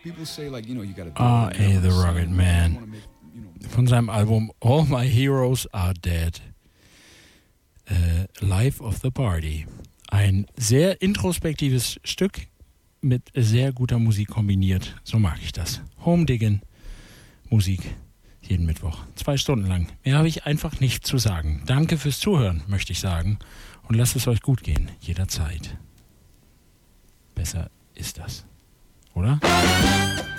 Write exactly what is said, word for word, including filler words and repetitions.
R A the Rugged Man von seinem Album All My Heroes Are Dead. Uh, Life of the Party. Ein sehr introspektives Stück mit sehr guter Musik kombiniert. So mag ich das. Home Diggin' Musik jeden Mittwoch. Zwei Stunden lang. Mehr habe ich einfach nicht zu sagen. Danke fürs Zuhören, möchte ich sagen. Und lasst es euch gut gehen. Jederzeit. Besser ist das. Oder?